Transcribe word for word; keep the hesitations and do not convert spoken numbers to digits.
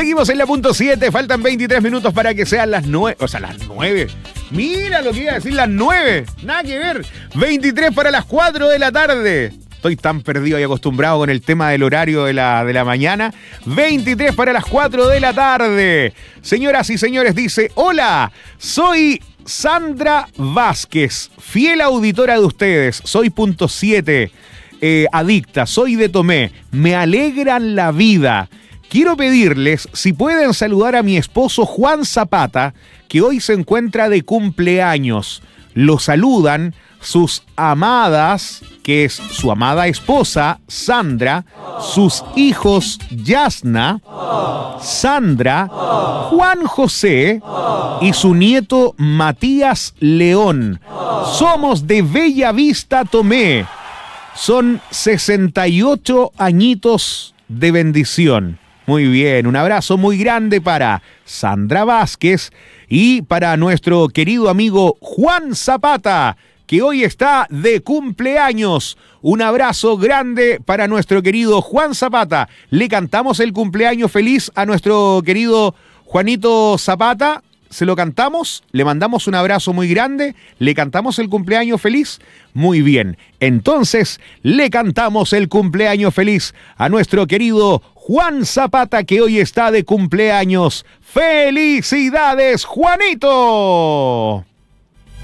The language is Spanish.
Seguimos en la punto siete, faltan veintitrés minutos para que sean las nueve, o sea, las nueve. Mira lo que iba a decir, las nueve. Nada que ver. veintitrés para las cuatro de la tarde. Estoy tan perdido y acostumbrado con el tema del horario de la, de la mañana. veintitrés para las cuatro de la tarde. Señoras y señores, dice: hola, soy Sandra Vázquez, fiel auditora de ustedes. Soy punto siete, eh, adicta, soy de Tomé. Me alegran la vida. Quiero pedirles si pueden saludar a mi esposo Juan Zapata, que hoy se encuentra de cumpleaños. Lo saludan sus amadas, que es su amada esposa, Sandra, sus hijos, Yasna, Sandra, Juan José y su nieto, Matías León. Somos de Bella Vista, Tomé. Son sesenta y ocho añitos de bendición. Muy bien, un abrazo muy grande para Sandra Vázquez y para nuestro querido amigo Juan Zapata, que hoy está de cumpleaños. Un abrazo grande para nuestro querido Juan Zapata. Le cantamos el cumpleaños feliz a nuestro querido Juanito Zapata. Se lo cantamos, le mandamos un abrazo muy grande, le cantamos el cumpleaños feliz. Muy bien, entonces le cantamos el cumpleaños feliz a nuestro querido Juan Zapata, que hoy está de cumpleaños. ¡Felicidades, Juanito!